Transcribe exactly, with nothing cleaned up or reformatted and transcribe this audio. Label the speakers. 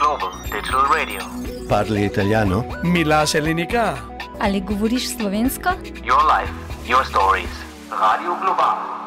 Speaker 1: Global Digital Radio.
Speaker 2: Parli italiano?
Speaker 3: Mi lascia l'unica.
Speaker 4: Ali govoriš slovensko?
Speaker 1: Your life, your stories. Radio Global.